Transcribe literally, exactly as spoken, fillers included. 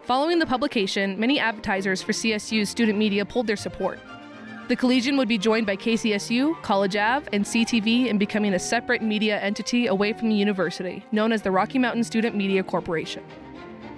Following the publication, many advertisers for C S U's student media pulled their support. The Collegian would be joined by K C S U, College Ave, and C T V in becoming a separate media entity away from the university, known as the Rocky Mountain Student Media Corporation.